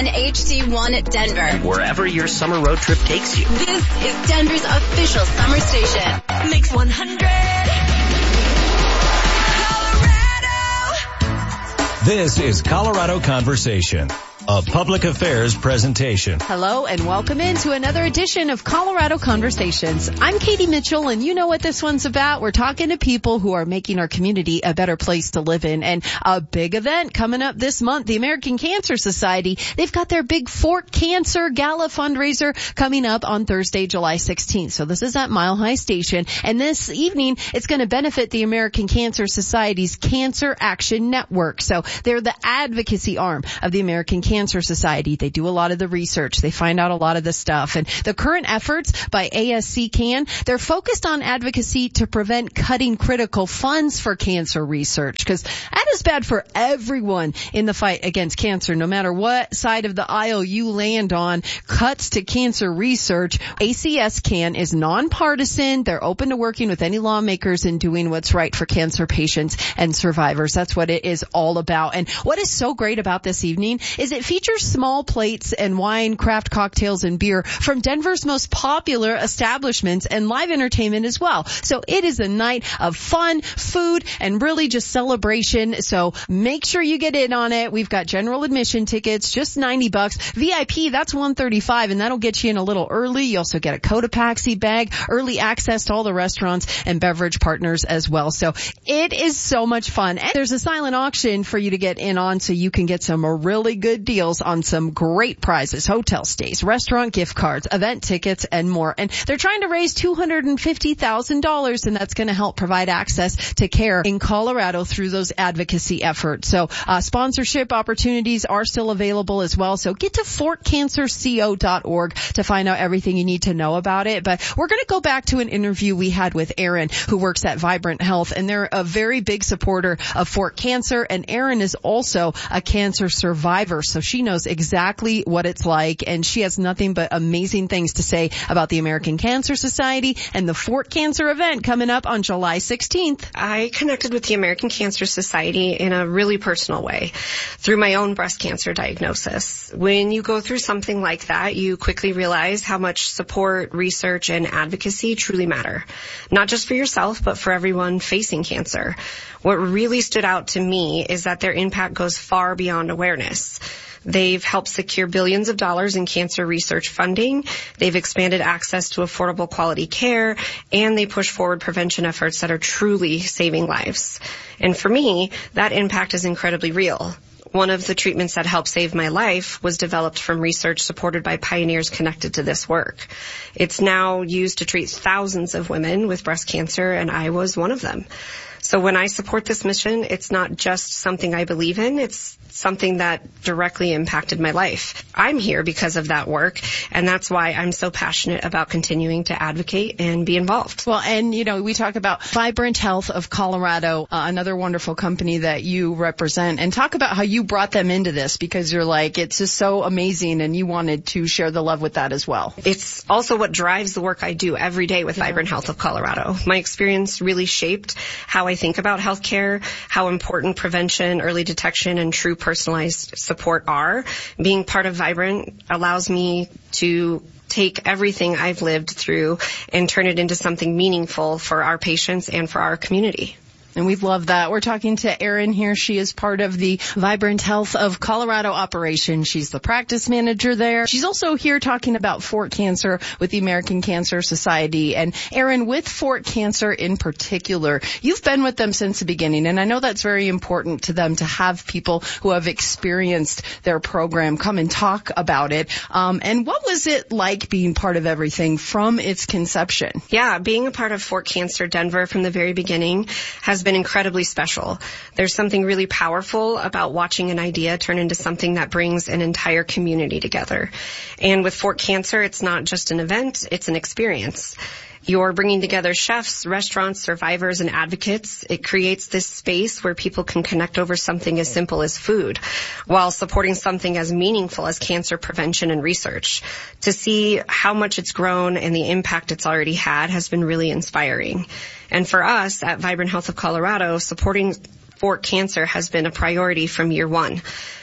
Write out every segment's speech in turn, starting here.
and HD1 Denver. And wherever your summer road trip takes you. This is Denver's official summer station. Mix 100. Colorado. This is Colorado Conversation, a public affairs presentation. Hello and welcome into another edition of Colorado Conversations. I'm Katie Mitchell, and you know what this one's about. We're talking to people who are making our community a better place to live in. And a big event coming up this month, the American Cancer Society. They've got their big Fort Cancer Gala fundraiser coming up on Thursday, July 16th. So this is at Mile High Station. And this evening, it's going to benefit the American Cancer Society's Cancer Action Network. So they're the advocacy arm of the American Cancer Society. They do a lot of the research. They find out a lot of the stuff. And the current efforts by ASC CAN, they're focused on advocacy to prevent cutting critical funds for cancer research, because that is bad for everyone in the fight against cancer, no matter what side of the aisle you land on. Cuts to cancer research. ACS CAN is nonpartisan. They're open to working with any lawmakers and doing what's right for cancer patients and survivors. That's what it is all about. And what is so great about this evening is it features small plates and wine, craft cocktails, and beer from Denver's most popular establishments and live entertainment as well. So it is a night of fun, food, and really just celebration. So make sure you get in on it. We've got general admission tickets, just $90. VIP, that's $135, and that'll get you in a little early. You also get a Cotopaxi bag, early access to all the restaurants and beverage partners as well. So it is so much fun. And there's a silent auction for you to get in on, so you can get some really good deals on some great prizes, hotel stays, restaurant gift cards, event tickets, and more. And they're trying to raise $250,000, and that's going to help provide access to care in Colorado through those advocacy efforts. So sponsorship opportunities are still available as well. So get to fortcancerco.org to find out everything you need to know about it. But we're going to go back to an interview we had with Erin, who works at Vibrant Health, and they're a very big supporter of Fort Cancer. And Erin is also a cancer survivor, so she knows exactly what it's like, and she has nothing but amazing things to say about the American Cancer Society and the Fort Cancer event coming up on July 16th. I connected with the American Cancer Society in a really personal way through my own breast cancer diagnosis. When you go through something like that, you quickly realize how much support, research, and advocacy truly matter, not just for yourself, but for everyone facing cancer. What really stood out to me is that their impact goes far beyond awareness. They've helped secure billions of dollars in cancer research funding. They've expanded access to affordable quality care, and they push forward prevention efforts that are truly saving lives. And for me, that impact is incredibly real. One of the treatments that helped save my life was developed from research supported by pioneers connected to this work. It's now used to treat thousands of women with breast cancer, and I was one of them. So when I support this mission, it's not just something I believe in, it's something that directly impacted my life. I'm here because of that work, and that's why I'm so passionate about continuing to advocate and be involved. Well, and you know, we talk about Vibrant Health of Colorado, another wonderful company that you represent, and talk about how you brought them into this, because you're like, it's just so amazing, and you wanted to share the love with that as well. It's also what drives the work I do every day with Vibrant Health of Colorado. My experience really shaped how I think about healthcare, how important prevention, early detection, and true personalized support are. Being part of Vibrant allows me to take everything I've lived through and turn it into something meaningful for our patients and for our community. And we love that. We're talking to Erin here. She is part of the Vibrant Health of Colorado operation. She's the practice manager there. She's also here talking about Fort Cancer with the American Cancer Society. And Erin, with Fort Cancer in particular, you've been with them since the beginning, and I know that's very important to them to have people who have experienced their program come and talk about it. And what was it like being part of everything from its conception? Yeah, being a part of Fort Cancer Denver from the very beginning has been incredibly special. There's something really powerful about watching an idea turn into something that brings an entire community together. And with Fort Cancer, it's not just an event, it's an experience. You're bringing together chefs, restaurants, survivors, and advocates. It creates this space where people can connect over something as simple as food, while supporting something as meaningful as cancer prevention and research. To see how much it's grown and the impact it's already had has been really inspiring. And for us at Vibrant Health of Colorado, supporting Fort Cancer has been a priority from year one.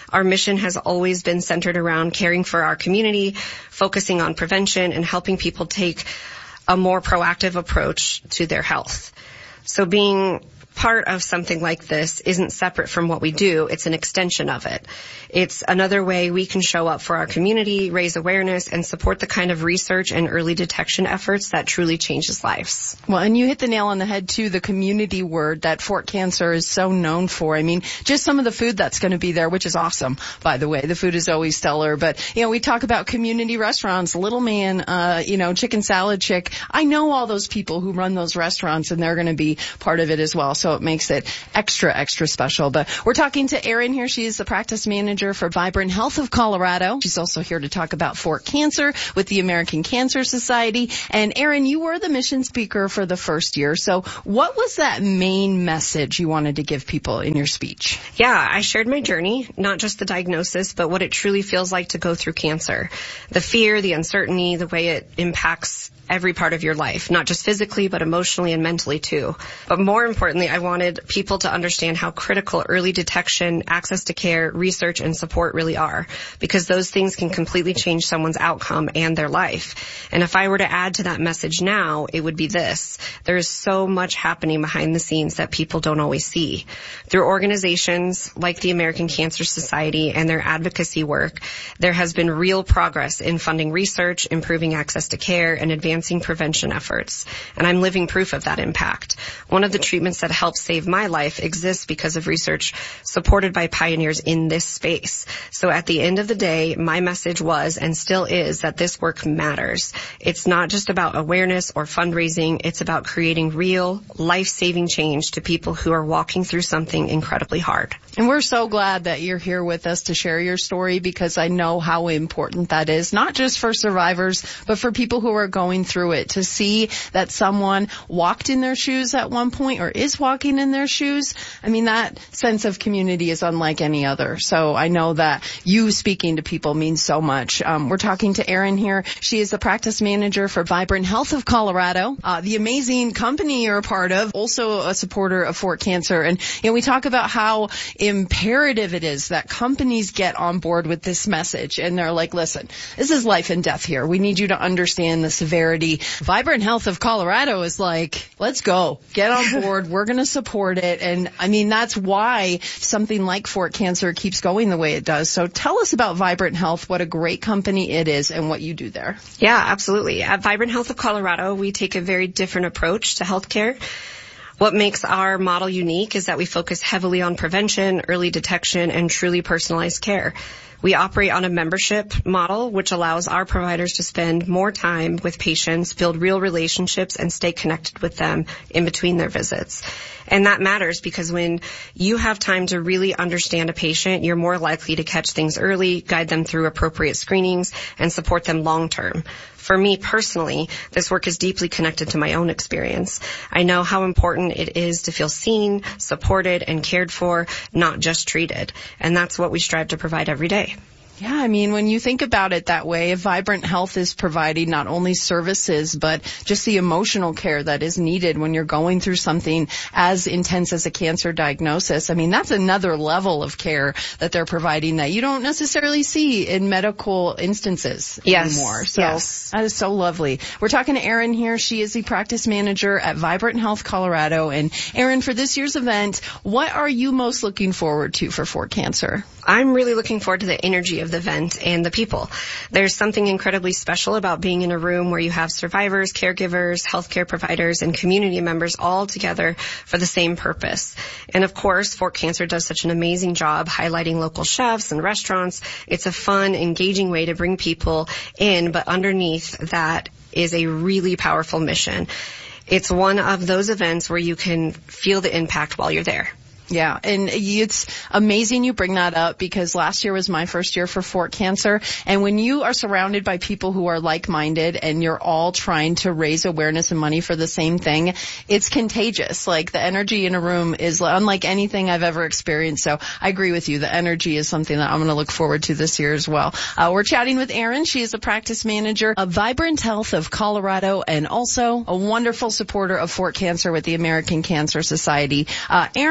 Our mission has always been centered around caring for our community, focusing on prevention, and helping people take a more proactive approach to their health. So being part of something like this isn't separate from what we do. It's an extension of it. It's another way we can show up for our community, raise awareness, and support the kind of research and early detection efforts that truly changes lives. Well, and you hit the nail on the head, too, the community word that Fort Cancer is so known for. I mean, just some of the food that's going to be there, which is awesome, by the way. The food is always stellar. But, we talk about community restaurants, Little Man, Chicken Salad Chick. I know all those people who run those restaurants, and they're going to be part of it as well. So it makes it extra, extra special. But we're talking to Erin here. She is the practice manager for Vibrant Health of Colorado. She's also here to talk about Fort Cancer with the American Cancer Society. And Erin, you were the mission speaker for the first year. So what was that main message you wanted to give people in your speech? Yeah, I shared my journey, not just the diagnosis, but what it truly feels like to go through cancer. The fear, the uncertainty, the way it impacts every part of your life, not just physically, but emotionally and mentally too. But more importantly, I wanted people to understand how critical early detection, access to care, research, and support really are, because those things can completely change someone's outcome and their life. And if I were to add to that message now, it would be this. There is so much happening behind the scenes that people don't always see. Through organizations like the American Cancer Society and their advocacy work, there has been real progress in funding research, improving access to care, and advancing prevention efforts. And I'm living proof of that impact. One of the treatments that helped save my life exists because of research supported by pioneers in this space. So at the end of the day, my message was and still is that this work matters. It's not just about awareness or fundraising. It's about creating real, life-saving change to people who are walking through something incredibly hard. And we're so glad that you're here with us to share your story, because I know how important that is, not just for survivors, but for people who are going through it, to see that someone walked in their shoes at one point or is walking in their shoes. I mean, that sense of community is unlike any other. So I know that you speaking to people means so much. We're talking to Erin here. She is the practice manager for Vibrant Health of Colorado, the amazing company you're a part of, also a supporter of Fort Cancer. And we talk about how imperative it is that companies get on board with this message. And they're like, listen, this is life and death here. We need you to understand the severity. Vibrant Health of Colorado is like, let's go. Get on board. We're going to support it. And I mean, that's why something like Fort Cancer keeps going the way it does. So tell us about Vibrant Health, what a great company it is, and what you do there. Yeah, absolutely. At Vibrant Health of Colorado, we take a very different approach to healthcare. What makes our model unique is that we focus heavily on prevention, early detection, and truly personalized care. We operate on a membership model, which allows our providers to spend more time with patients, build real relationships, and stay connected with them in between their visits. And that matters because when you have time to really understand a patient, you're more likely to catch things early, guide them through appropriate screenings, and support them long term. For me personally, this work is deeply connected to my own experience. I know how important it is to feel seen, supported, and cared for, not just treated. And that's what we strive to provide every day. Yeah, I mean, when you think about it that way, Vibrant Health is providing not only services, but just the emotional care that is needed when you're going through something as intense as a cancer diagnosis. I mean, that's another level of care that they're providing that you don't necessarily see in medical instances anymore. So that is so lovely. We're talking to Erin here. She is the practice manager at Vibrant Health Colorado. And Erin, for this year's event, what are you most looking forward to for Fort Cancer? I'm really looking forward to the energy of the event and the people. There's something incredibly special about being in a room where you have survivors, caregivers, healthcare providers, and community members all together for the same purpose. And of course, Fort Cancer does such an amazing job highlighting local chefs and restaurants. It's a fun, engaging way to bring people in, but underneath that is a really powerful mission. It's one of those events where you can feel the impact while you're there. Yeah, and it's amazing you bring that up because last year was my first year for Fort Cancer. And when you are surrounded by people who are like-minded and you're all trying to raise awareness and money for the same thing, it's contagious. Like the energy in a room is unlike anything I've ever experienced. So I agree with you. The energy is something that I'm going to look forward to this year as well. We're chatting with Erin. She is a practice manager of Vibrant Health of Colorado and also a wonderful supporter of Fort Cancer with the American Cancer Society. Erin,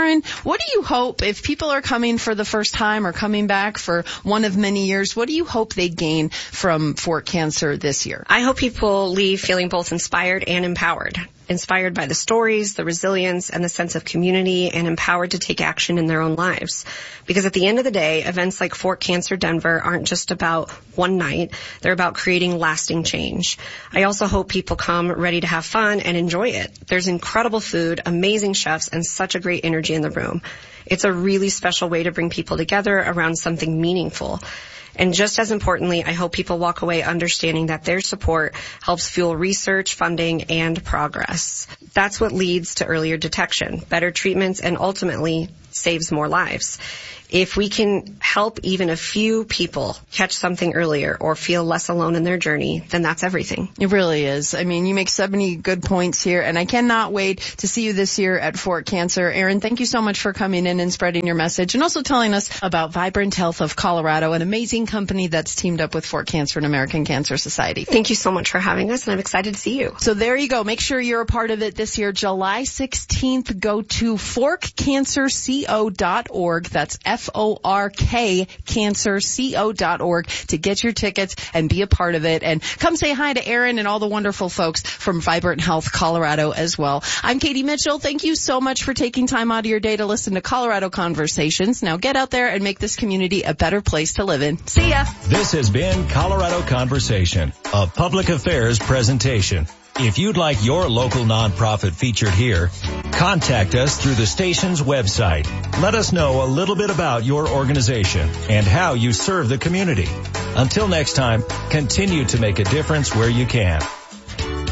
What do you hope, if people are coming for the first time or coming back for one of many years, what do you hope they gain from Fort Cancer this year? I hope people leave feeling both inspired and empowered. Inspired by the stories, the resilience, and the sense of community, and empowered to take action in their own lives. Because at the end of the day, events like Fort Cancer Denver aren't just about one night. They're about creating lasting change. I also hope people come ready to have fun and enjoy it. There's incredible food, amazing chefs, and such a great energy in the room. It's a really special way to bring people together around something meaningful. And just as importantly, I hope people walk away understanding that their support helps fuel research, funding, and progress. That's what leads to earlier detection, better treatments, and ultimately saves more lives. If we can help even a few people catch something earlier or feel less alone in their journey, then that's everything. It really is. I mean, you make so many good points here, and I cannot wait to see you this year at Fort Cancer. Erin, thank you so much for coming in and spreading your message, and also telling us about Vibrant Health of Colorado, an amazing company that's teamed up with Fort Cancer and American Cancer Society. Thank you so much for having us, and I'm excited to see you. So there you go. Make sure you're a part of it this year. July 16th, go to forkcancerco.org. That's FORK cancerco.org to get your tickets and be a part of it. And come say hi to Erin and all the wonderful folks from Vibrant Health Colorado as well. I'm Katie Mitchell. Thank you so much for taking time out of your day to listen to Colorado Conversations. Now get out there and make this community a better place to live in. See ya. This has been Colorado Conversation, a public affairs presentation. If you'd like your local nonprofit featured here, contact us through the station's website. Let us know a little bit about your organization and how you serve the community. Until next time, continue to make a difference where you can.